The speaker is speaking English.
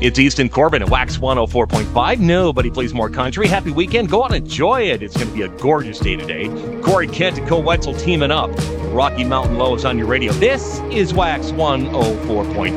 It's Easton Corbin at Wax 104.5. Nobody plays more country. Happy weekend. Go out and enjoy it. It's going to be a gorgeous day today. Corey Kent and Co Wetzel teaming up. Rocky Mountain Low is on your radio. This is Wax 104.5.